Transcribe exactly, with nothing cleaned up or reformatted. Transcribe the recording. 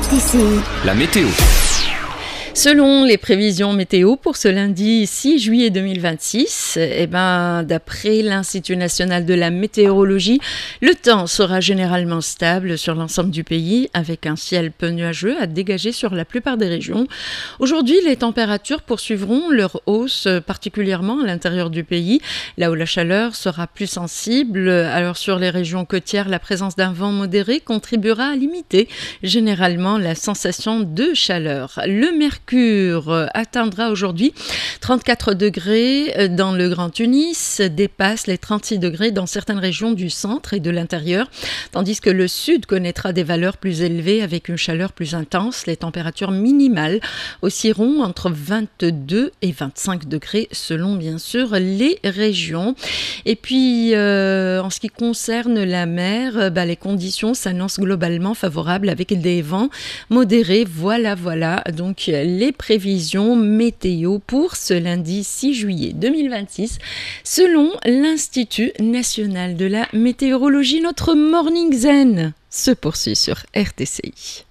T C I. La météo. Selon les prévisions météo pour ce lundi six juillet deux mille vingt-six, eh ben, d'après l'Institut national de la météorologie, le temps sera généralement stable sur l'ensemble du pays avec un ciel peu nuageux à dégager sur la plupart des régions. Aujourd'hui, les températures poursuivront leur hausse, particulièrement à l'intérieur du pays, là où la chaleur sera plus sensible. Alors sur les régions côtières, la présence d'un vent modéré contribuera à limiter généralement la sensation de chaleur. Le mercure atteindra aujourd'hui trente-quatre degrés dans le Grand Tunis, dépasse les trente-six degrés dans certaines régions du centre et de l'intérieur, tandis que le sud connaîtra des valeurs plus élevées avec une chaleur plus intense. Les températures minimales oscilleront entre vingt-deux et vingt-cinq degrés selon bien sûr les régions. Et puis euh, en ce qui concerne la mer, bah, les conditions s'annoncent globalement favorables avec des vents modérés. Voilà, voilà donc les prévisions météo pour ce lundi six juillet deux mille vingt-six selon l'Institut national de la météorologie. Notre Morning Zen se poursuit sur R T C I.